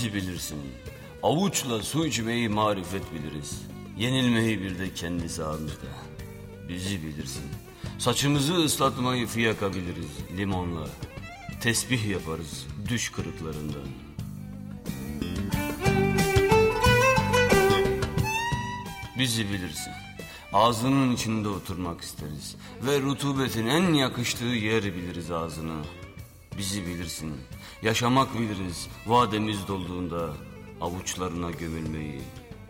bizi bilirsin. Avuçla su içmeyi marifet biliriz. Yenilmeyi bir de kendi sahamızda. Bizi bilirsin. Saçımızı ıslatmayı fiyaka biliriz limonla. Tesbih yaparız düş kırıklarında. Bizi bilirsin. Ağzının içinde oturmak isteriz. Ve rutubetin en yakıştığı yer biliriz ağzını. Bizi bilirsin. Yaşamak biliriz vademiz dolduğunda avuçlarına gömülmeyi.